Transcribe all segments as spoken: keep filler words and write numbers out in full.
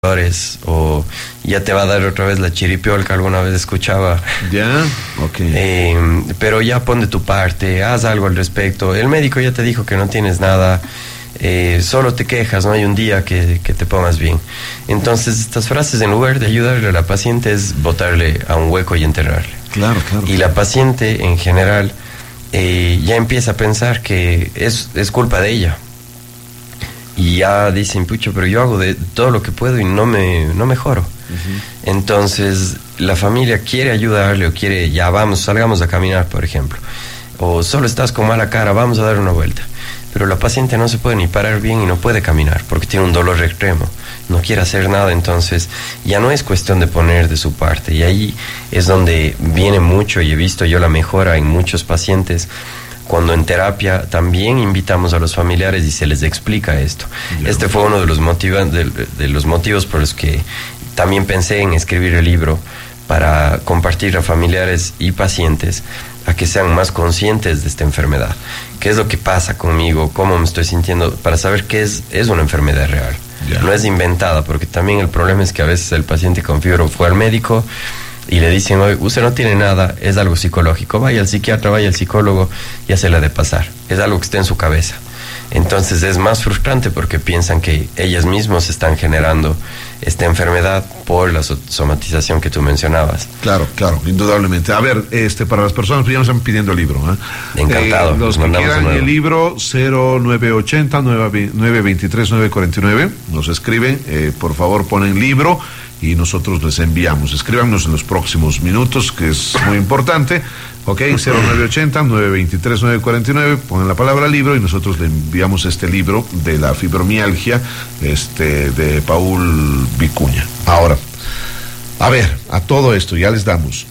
o ya te va a dar otra vez la chiripiol que alguna vez escuchaba. Ya, ok. Eh, pero ya pon de tu parte, haz algo al respecto. El médico ya te dijo que no tienes nada, eh, solo te quejas, no hay un día que, que te pongas bien. Entonces estas frases, en lugar de ayudarle a la paciente, es botarle a un hueco y enterrarle. Claro, claro. Y la paciente en general eh, ya empieza a pensar que es, es culpa de ella. Y ya dicen, pucho, pero yo hago de todo lo que puedo y no me no mejoro. Uh-huh. Entonces, la familia quiere ayudarle o quiere, ya vamos, salgamos a caminar, por ejemplo. O solo estás con mala cara, vamos a dar una vuelta. Pero la paciente no se puede ni parar bien y no puede caminar porque tiene un dolor extremo. No quiere hacer nada, entonces ya no es cuestión de poner de su parte. Y ahí es donde viene mucho, y he visto yo la mejora en muchos pacientes, cuando en terapia también invitamos a los familiares y se les explica esto. Yeah. Este fue uno de los, motiva- de, de los motivos por los que también pensé en escribir el libro, para compartir a familiares y pacientes a que sean más conscientes de esta enfermedad. ¿Qué es lo que pasa conmigo? ¿Cómo me estoy sintiendo? Para saber qué es, es una enfermedad real. Yeah. No es inventada, porque también el problema es que a veces el paciente con fiebre fue al médico y le dicen, oye, usted no tiene nada, es algo psicológico, vaya al psiquiatra, vaya al psicólogo, ya se le ha de pasar, es algo que está en su cabeza. Entonces es más frustrante porque piensan que ellas mismas están generando esta enfermedad por la somatización que tú mencionabas. Claro, claro, indudablemente. A ver, este para las personas que ya nos están pidiendo el libro, ¿eh? Encantado. Eh, los que quieran el libro, cero nueve ochenta, nueve veintitrés, nueve cuarenta y nueve, nos escriben, eh, por favor ponen libro y nosotros les enviamos. Escríbanos en los próximos minutos, que es muy importante. Ok, cero nueve ochenta, nueve veintitrés, nueve cuarenta y nueve, pongan la palabra libro y nosotros le enviamos este libro de la fibromialgia, este, de Paul Vicuña. Ahora, a ver, a todo esto ya les damos.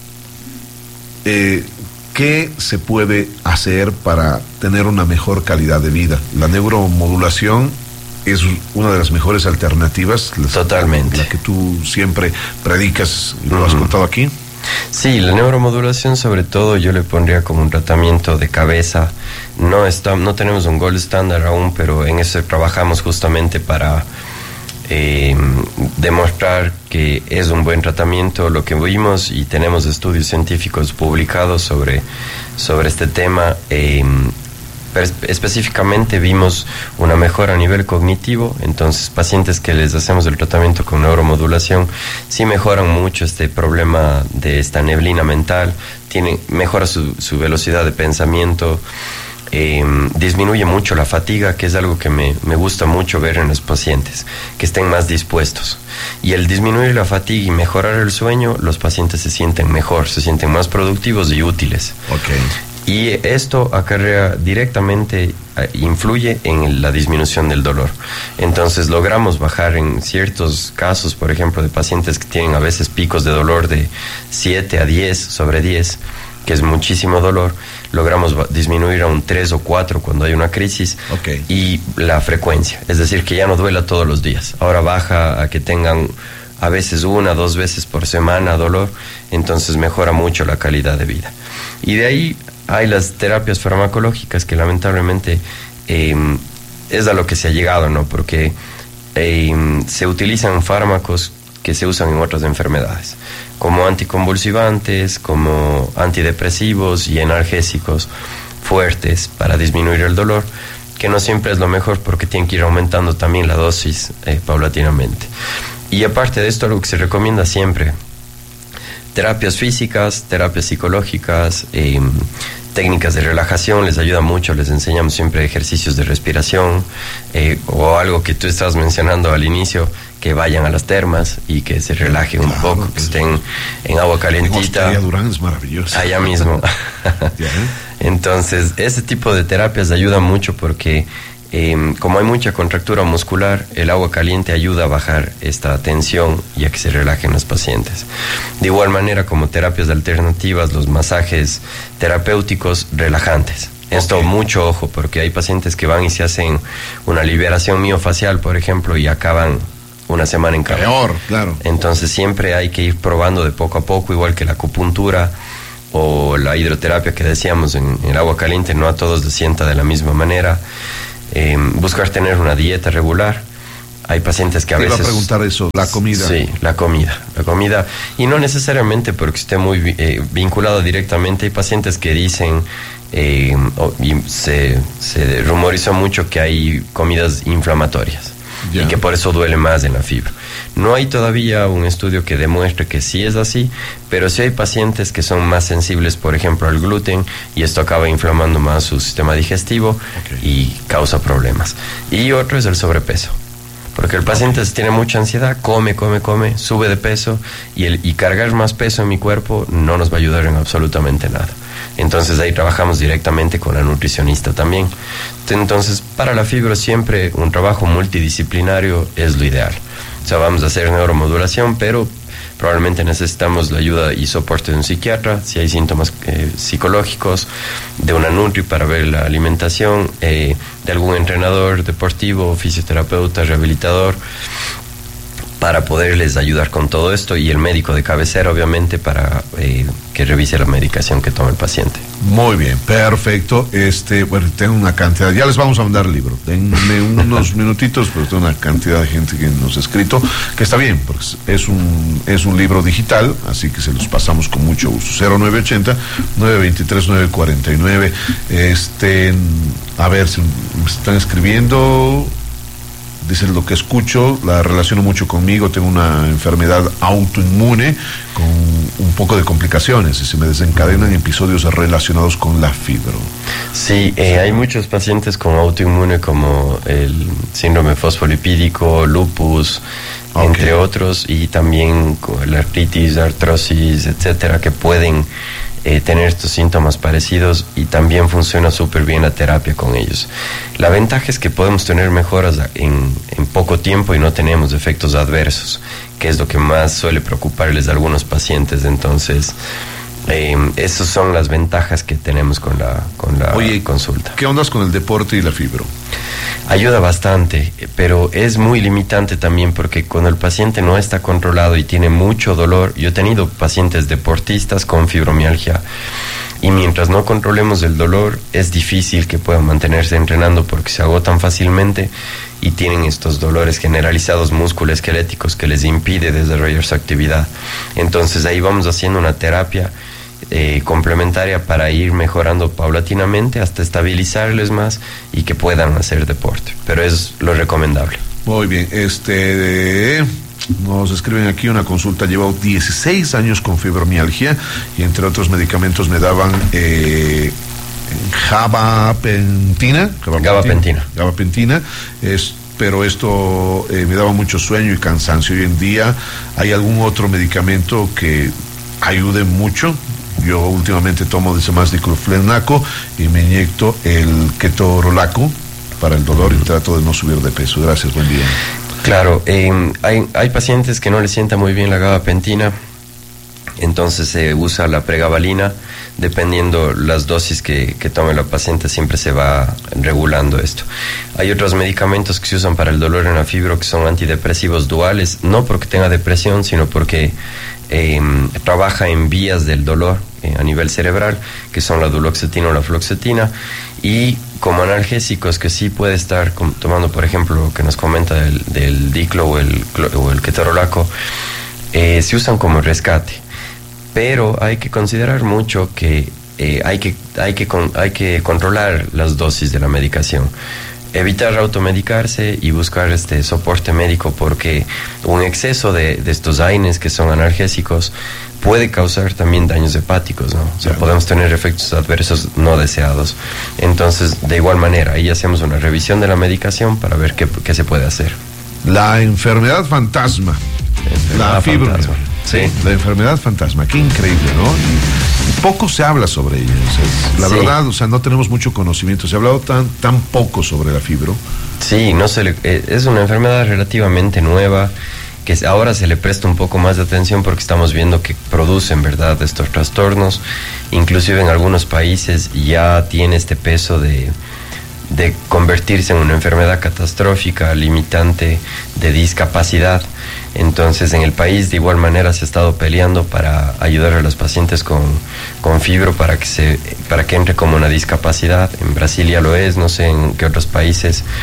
Eh, ¿Qué se puede hacer para tener una mejor calidad de vida? La neuromodulación es una de las mejores alternativas. Totalmente. La que tú siempre predicas y lo uh-huh. has contado aquí. Sí, la neuromodulación sobre todo yo le pondría como un tratamiento de cabeza. No está, no tenemos un gold standard aún, pero en eso trabajamos justamente para eh, demostrar que es un buen tratamiento. Lo que vimos, y tenemos estudios científicos publicados sobre, sobre este tema, eh, específicamente vimos una mejora a nivel cognitivo. Entonces pacientes que les hacemos el tratamiento con neuromodulación sí mejoran mucho este problema de esta neblina mental, tienen, mejora su, su velocidad de pensamiento, eh, disminuye mucho la fatiga, que es algo que me, me gusta mucho ver en los pacientes, que estén más dispuestos. Y el disminuir la fatiga y mejorar el sueño, los pacientes se sienten mejor, se sienten más productivos y útiles. Okay. Y esto acarrea directamente, influye en la disminución del dolor. Entonces logramos bajar en ciertos casos, por ejemplo, de pacientes que tienen a veces picos de dolor de siete a diez sobre diez, que es muchísimo dolor, logramos disminuir a un tres o cuatro cuando hay una crisis. Okay. Y la frecuencia, es decir, que ya no duela todos los días. Ahora baja a que tengan a veces una, dos veces por semana dolor, entonces mejora mucho la calidad de vida. Y de ahí hay las terapias farmacológicas, que lamentablemente eh, es a lo que se ha llegado, ¿no? Porque eh, se utilizan fármacos que se usan en otras enfermedades, como anticonvulsivantes, como antidepresivos y analgésicos fuertes para disminuir el dolor, que no siempre es lo mejor porque tienen que ir aumentando también la dosis eh, paulatinamente. Y aparte de esto, algo que se recomienda siempre: terapias físicas, terapias psicológicas, eh, técnicas de relajación, les ayuda mucho, les enseñamos siempre ejercicios de respiración, eh, o algo que tú estabas mencionando al inicio, que vayan a las termas y que se relajen claro, un poco, que estén en agua calentita. Allá Durán es maravilloso. Allá mismo. Entonces, ese tipo de terapias ayuda mucho porque Eh, como hay mucha contractura muscular, el agua caliente ayuda a bajar esta tensión y a que se relajen los pacientes. De igual manera, como terapias alternativas, los masajes terapéuticos relajantes. Okay. Esto mucho ojo, porque hay pacientes que van y se hacen una liberación miofacial, por ejemplo, y acaban una semana en cama. Peor, claro. Entonces siempre hay que ir probando de poco a poco, igual que la acupuntura o la hidroterapia que decíamos en, en el agua caliente, no a todos les sienta de la misma manera. Eh, buscar tener una dieta regular Hay pacientes que a Te veces... iba a preguntar eso, la comida. Sí, la comida, la comida. Y no necesariamente porque esté muy eh, vinculado directamente. Hay pacientes que dicen, eh, oh, y se, se rumorizó mucho que hay comidas inflamatorias. Ya. Y que por eso duele más en la fibra. No hay todavía un estudio que demuestre que sí es así, pero sí hay pacientes que son más sensibles, por ejemplo, al gluten, y esto acaba inflamando más su sistema digestivo, okay, y causa problemas. Y otro es el sobrepeso. Porque el paciente okay. tiene mucha ansiedad, come, come, come, sube de peso, y, el, y cargar más peso en mi cuerpo no nos va a ayudar en absolutamente nada. Entonces ahí trabajamos directamente con la nutricionista también. Entonces, para la fibra siempre un trabajo multidisciplinario es lo ideal. O sea, vamos a hacer neuromodulación, pero probablemente necesitamos la ayuda y soporte de un psiquiatra, si hay síntomas eh, psicológicos, de una nutri para ver la alimentación, eh, de algún entrenador deportivo, fisioterapeuta, rehabilitador, para poderles ayudar con todo esto, y el médico de cabecera, obviamente, para eh, que revise la medicación que toma el paciente. Muy bien, perfecto. Este, bueno, tengo una cantidad, ya les vamos a mandar el libro. Denme unos minutitos, pues tengo una cantidad de gente que nos ha escrito, que está bien, porque es un, es un libro digital, así que se los pasamos con mucho gusto. cero nueve ochenta, nueve veintitrés, nueve cuarenta y nueve. Este, a ver, si me están escribiendo. Dicen, lo que escucho, la relaciono mucho conmigo, tengo una enfermedad autoinmune con un poco de complicaciones y se me desencadenan episodios relacionados con la fibro. Sí, eh, hay muchos pacientes con autoinmune como el síndrome fosfolipídico, lupus, okay, entre otros, y también la artritis, artrosis, etcétera, que pueden Eh, tener estos síntomas parecidos, y también funciona súper bien la terapia con ellos. La ventaja es que podemos tener mejoras en, en poco tiempo y no tenemos efectos adversos, que es lo que más suele preocuparles a algunos pacientes. Entonces, eh, esas son las ventajas que tenemos con la, con la Oye, consulta. ¿Qué ondas con el deporte y la fibro? Ayuda bastante, pero es muy limitante también, porque cuando el paciente no está controlado y tiene mucho dolor, yo he tenido pacientes deportistas con fibromialgia, y mientras no controlemos el dolor es difícil que puedan mantenerse entrenando porque se agotan fácilmente y tienen estos dolores generalizados musculoesqueléticos que les impide desarrollar su actividad. Entonces ahí vamos haciendo una terapia Eh, complementaria para ir mejorando paulatinamente hasta estabilizarles más y que puedan hacer deporte, pero es lo recomendable. Muy bien, este nos escriben aquí una consulta. Llevo dieciséis años con fibromialgia y entre otros medicamentos me daban eh, gabapentina, gabapentina, gabapentina, es pero esto eh, me daba mucho sueño y cansancio. Hoy en día, ¿hay algún otro medicamento que ayude mucho? Yo últimamente tomo más diclofenaco y me inyecto el ketorolaco para el dolor y trato de no subir de peso. Gracias, buen día. Claro, eh, hay, hay pacientes que no les sienta muy bien la gabapentina, entonces se eh, usa la pregabalina. Dependiendo las dosis que, que tome la paciente, siempre se va regulando esto. Hay otros medicamentos que se usan para el dolor en la fibra que son antidepresivos duales, no porque tenga depresión, sino porque eh, trabaja en vías del dolor eh, a nivel cerebral, que son la duloxetina o la fluoxetina, y como analgésicos que sí puede estar tomando, por ejemplo, lo que nos comenta del, del diclo o el, o el ketorolaco, eh, se usan como rescate. Pero hay que considerar mucho que eh, hay que hay que con, hay que controlar las dosis de la medicación, evitar automedicarse y buscar este soporte médico, porque un exceso de, de estos AINES, que son analgésicos, puede causar también daños hepáticos, ¿no? O sea, podemos tener efectos adversos no deseados. Entonces, de igual manera, ahí hacemos una revisión de la medicación para ver qué, qué se puede hacer. La enfermedad fantasma, la, la fibra. Sí. La enfermedad fantasma, qué increíble, ¿no? Y poco se habla sobre ella, o sea, la sí. verdad, o sea, no tenemos mucho conocimiento, se ha hablado tan, tan poco sobre la fibro. Sí, no se le, eh, es una enfermedad relativamente nueva, que ahora se le presta un poco más de atención porque estamos viendo que producen, ¿verdad?, estos trastornos. Inclusive en algunos países ya tiene este peso de, de convertirse en una enfermedad catastrófica, limitante, de discapacidad. Entonces, en el país de igual manera se ha estado peleando para ayudar a los pacientes con, con fibro para que se para que entre como una discapacidad. En Brasil ya lo es, no sé en qué otros países,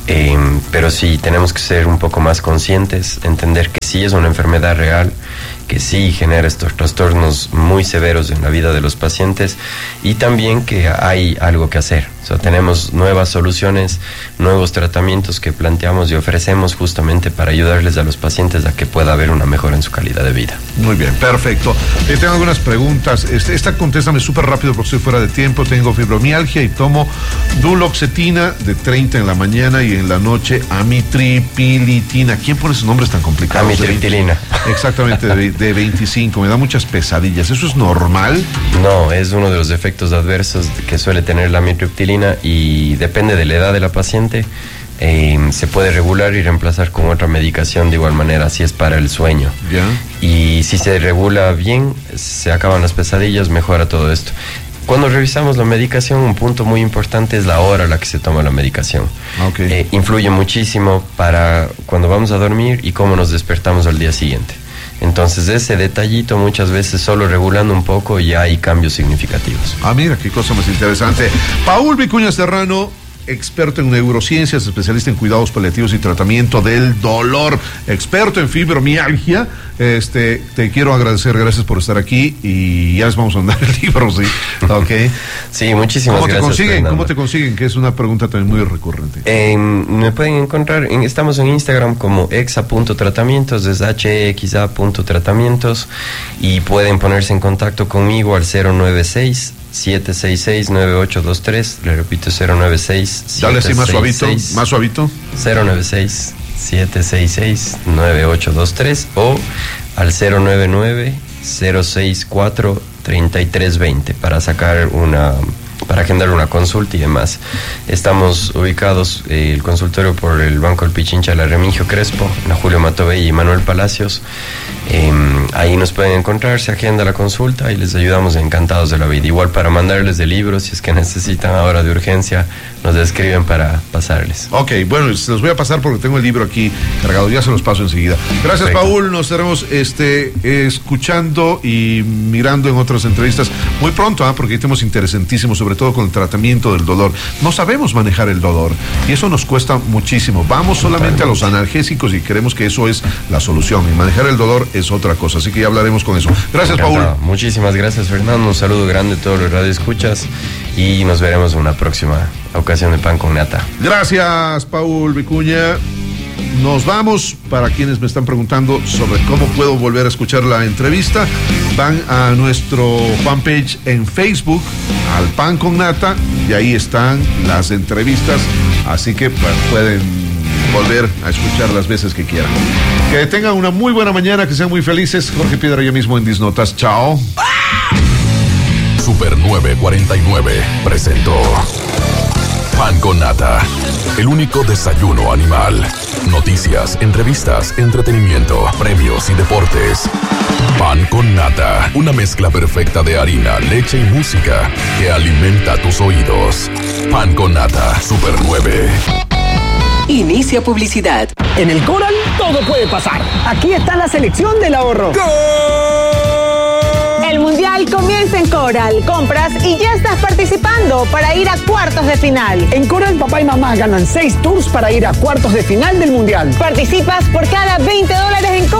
Eh, pero sí, tenemos que ser un poco más conscientes, entender que sí es una enfermedad real, que sí genera estos trastornos muy severos en la vida de los pacientes y también que hay algo que hacer. O sea, tenemos nuevas soluciones, nuevos tratamientos que planteamos y ofrecemos justamente para ayudarles a los pacientes a que pueda haber una mejora en su calidad de vida. Muy bien, perfecto. Eh, tengo algunas preguntas. Este, esta contéstame súper rápido porque estoy fuera de tiempo. Tengo fibromialgia y tomo duloxetina de treinta en la mañana y en la noche amitriptilitina. ¿Quién pone esos nombres tan complicados? Amitriptilina. Exactamente, de, de veinticinco. Me da muchas pesadillas. ¿Eso es normal? No, es uno de los efectos adversos que suele tener la amitriptilina y depende de la edad de la paciente. Eh, se puede regular y reemplazar con otra medicación de igual manera, si es para el sueño. ¿Ya? Y si se regula bien, se acaban las pesadillas, mejora todo esto. Cuando revisamos la medicación, un punto muy importante es la hora a la que se toma la medicación. Okay. Eh, influye muchísimo para cuando vamos a dormir y cómo nos despertamos al día siguiente. Entonces ese detallito muchas veces solo regulando un poco ya hay cambios significativos. Ah, mira, qué cosa más interesante. Paul Vicuña Serrano, experto en neurociencias, especialista en cuidados paliativos y tratamiento del dolor, experto en fibromialgia. Este, te quiero agradecer, gracias por estar aquí y ya les vamos a mandar el libro, ¿sí? Ok. Sí, muchísimas ¿Cómo te gracias. consiguen? Fernando. ¿Cómo te consiguen? Que es una pregunta también muy recurrente. Eh, me pueden encontrar, en, estamos en Instagram como exa punto tratamientos, es H E X A punto tratamientos, y pueden ponerse en contacto conmigo al cero nueve seis, siete seis seis, nueve ocho dos tres, le repito cero nueve seis, Dale así más suavito, más suavito. cero nueve seis, siete seis seis, nueve ocho dos tres o al cero nueve nueve, cero seis cuatro, treinta y tres veinte para sacar una, para agendar una consulta y demás. Estamos ubicados, eh, el consultorio por el Banco del Pichincha, la Remigio Crespo, la Julio Matovey y Manuel Palacios. Eh, ahí nos pueden encontrar, se agenda la consulta y les ayudamos, encantados de la vida. Igual para mandarles de libros, si es que necesitan ahora de urgencia, nos escriben para pasarles. Ok, bueno, se los voy a pasar porque tengo el libro aquí cargado, ya se los paso enseguida. Gracias, perfecto. Paul, nos estaremos este, escuchando y mirando en otras entrevistas muy pronto, ¿eh? Porque hay temas interesantísimos, sobre todo con el tratamiento del dolor. No sabemos manejar el dolor y eso nos cuesta muchísimo. Vamos solamente a los analgésicos y creemos que eso es la solución, y manejar el dolor es otra cosa, así que ya hablaremos con eso. Gracias, Encantado. Paul. Muchísimas gracias, Fernando, un saludo grande a todos los radioescuchas y nos veremos en una próxima ocasión de Pan con Nata. Gracias, Paul Vicuña. Nos vamos. Para quienes me están preguntando sobre cómo puedo volver a escuchar la entrevista, van a nuestro fanpage en Facebook, al Pan con Nata, y ahí están las entrevistas, así que pues, pueden volver a escuchar las veces que quieran. Que tengan una muy buena mañana, que sean muy felices. Jorge Piedra, yo mismo en Disnotas. Chao. Super nueve cuarenta y nueve presentó Pan con Nata, el único desayuno animal. Noticias, entrevistas, entretenimiento, premios y deportes. Pan con Nata, una mezcla perfecta de harina, leche y música que alimenta tus oídos. Pan con Nata, Super nueve. Inicia publicidad. En el Coral todo puede pasar. Aquí está la selección del ahorro. ¡Gol! El Mundial comienza en Coral. Compras y ya estás participando para ir a cuartos de final. En Coral, papá y mamá ganan seis tours para ir a cuartos de final del Mundial. Participas por cada veinte dólares en